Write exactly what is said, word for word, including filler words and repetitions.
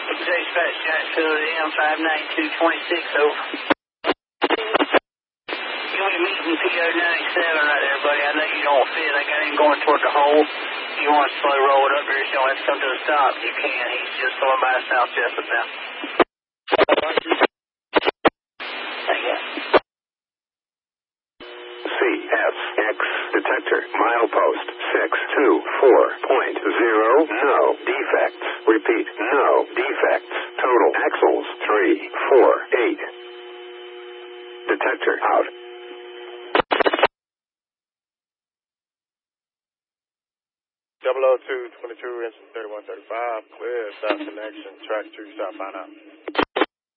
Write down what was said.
Dispatch Jacksonville M five nine two two six, over. You want to meet in P O ninety-seven right there, buddy. I know you don't fit. I got him going toward the hole. You want to slow roll it up here, so you don't have to come to a stop. You can. He's just going by South Jessup now. Thank you. C F X detector milepost six two four point zero. No defects. Repeat, no defects. Total axles three four eight. Detector out. double oh two twenty-two, engine thirty-one thirty-five, clear, stop connection, track two, stop, find out.